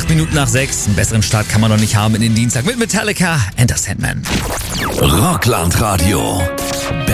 Minuten nach 6. Einen besseren Start kann man doch nicht haben in den Dienstag mit Metallica and the Sandman. Rockland Radio.